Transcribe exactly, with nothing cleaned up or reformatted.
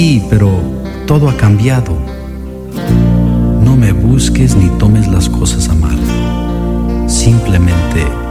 Sí, pero todo ha cambiado. No me busques ni tomes las cosas a mal. Simplemente